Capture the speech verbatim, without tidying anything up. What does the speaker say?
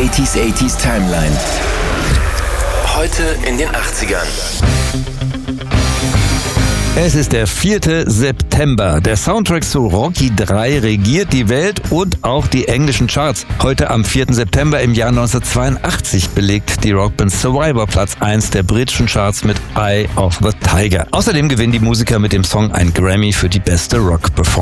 achtziger achtziger Timeline. Heute in den achtzigern. Es ist der vierte September. Der Soundtrack zu Rocky drei regiert die Welt und auch die englischen Charts. Heute am vierten September im Jahr neunzehnhundertzweiundachtzig belegt die Rockband Survivor Platz eins der britischen Charts mit Eye of the Tiger. Außerdem gewinnen die Musiker mit dem Song ein Grammy für die beste Rock-Performance.